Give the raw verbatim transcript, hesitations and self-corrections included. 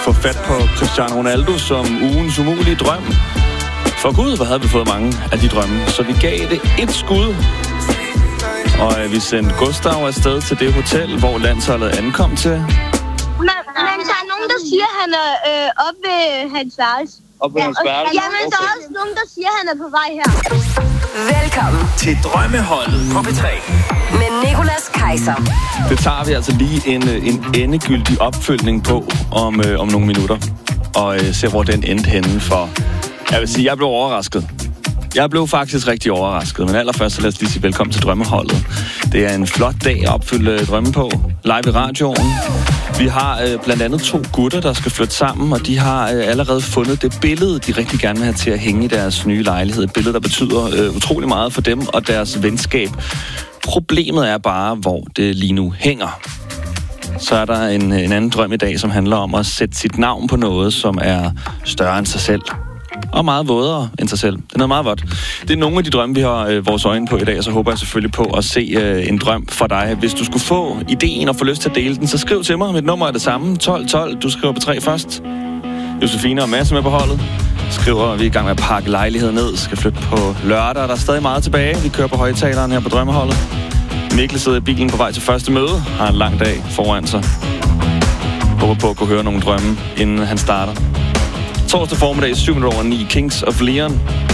Få fat på Cristiano Ronaldo som ugens umulige drøm. For gud, hvor havde vi fået mange af de drømme. Så vi gav det et skud. Og øh, vi sendte Gustav afsted til det hotel, hvor landsholdet ankom til. Men, men der er nogen, der siger, at han er øh, oppe ved hans værelse. Oppe ved hans værelse? Ja, men der er også nogen, der siger, at han er på vej her. Velkommen til Drømmeholdet på P tre. Med Nicolas Kaiser. Det tager vi altså lige en, en endegyldig opfølgning på om, øh, om nogle minutter. Og øh, se, hvor den endte henne for... Jeg vil sige, jeg blev overrasket. Jeg blev faktisk rigtig overrasket, men allerførst så lad os lige sige velkommen til Drømmeholdet. Det er en flot dag at opfylde drømme på, live i radioen. Vi har øh, blandt andet to gutter, der skal flytte sammen, og de har øh, allerede fundet det billede, de rigtig gerne vil have til at hænge i deres nye lejlighed. Et billede, der betyder øh, utrolig meget for dem og deres venskab. Problemet er bare, hvor det lige nu hænger. Så er der en, en anden drøm i dag, som handler om at sætte sit navn på noget, som er større end sig selv. Og meget vådere end sig selv. Det er noget meget vådt. Det er nogle af de drømme, vi har øh, vores øjne på i dag, og så håber jeg selvfølgelig på at se øh, en drøm for dig. Hvis du skulle få ideen og få lyst til at dele den, så skriv til mig. Mit nummer er det samme, tolv tolv. Du skriver på tre først. Josefine og Mads med på holdet. Skriver, vi er i gang med at pakke lejligheden ned. Skal flytte på lørdag, der er stadig meget tilbage. Vi kører på højtaleren her på Drømmeholdet. Mikkel sidder i bilen på vej til første møde. Har en lang dag foran sig. Håber på at kunne høre nogle drømme, inden han starter. Torsdag formiddag, syv minutter over ni, Kings of Leon.